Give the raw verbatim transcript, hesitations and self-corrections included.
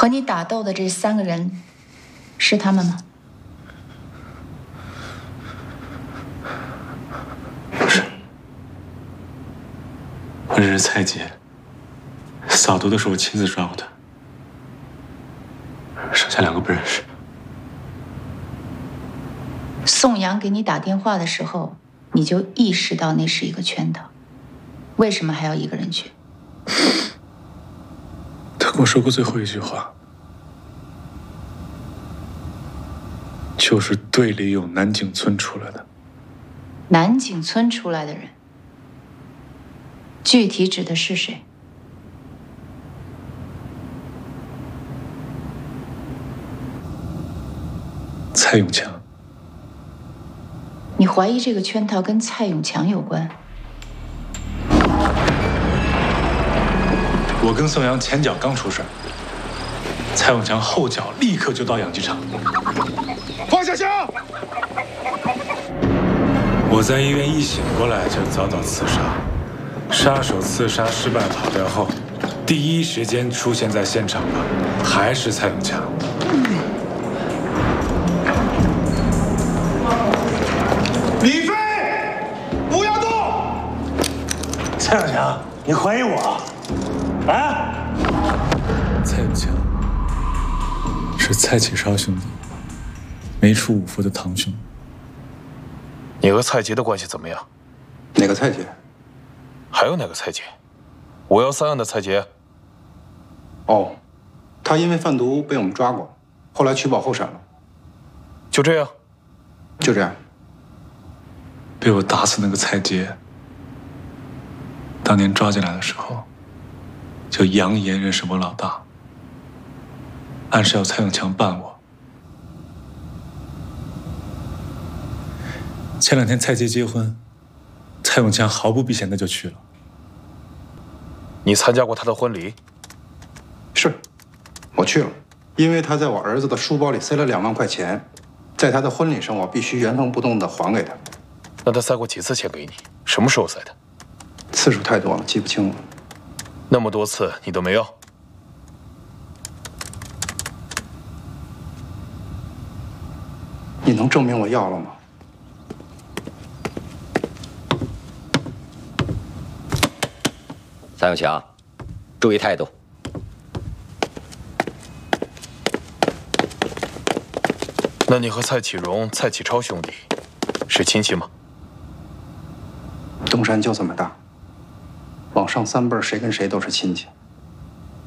和你打斗的这三个人，是他们吗？ 不是，我认识蔡杰，扫毒的时候我亲自抓过他，剩下两个不认识。 宋阳给你打电话的时候，你就意识到那是一个圈套，为什么还要一个人去？ 他跟我说过最后一句话，就是队里有南景村出来的。 南景村出来的人，具体指的是谁？ 蔡永强。 你怀疑这个圈套跟蔡永强有关？ 我跟宋阳前脚刚出事，蔡永强后脚立刻就到养鸡场。 放下枪！ 我在医院一醒过来就遭到刺杀，杀手刺杀失败跑掉后，第一时间出现在现场的还是蔡永强。 李飞，不要动！ 蔡永强，你怀疑我？啊？ 蔡永强是蔡启超兄弟，没出五福的堂兄。 你和蔡杰的关系怎么样？ 哪个蔡杰？ 还有哪个蔡杰？五幺三案的蔡杰。 哦，他因为贩毒被我们抓过，后来取保候审了。 就这样？ 就这样。 被我打死那个蔡杰，当年抓进来的时候，就扬言认识我老大，暗示要蔡永强办我。前两天蔡杰结婚，蔡永强毫不避嫌的就去了。 你参加过他的婚礼？ 是，我去了，因为他在我儿子的书包里塞了两万块钱，在他的婚礼上，我必须原封不动的还给他。 那他塞过几次钱给你？什么时候塞的？ 次数太多了，记不清了。 那么多次你都没要？ 你能证明我要了吗？ 蔡永强，注意态度。 那你和蔡启荣、蔡启超兄弟是亲戚吗？ 东山就这么大，往上三辈儿谁跟谁都是亲戚。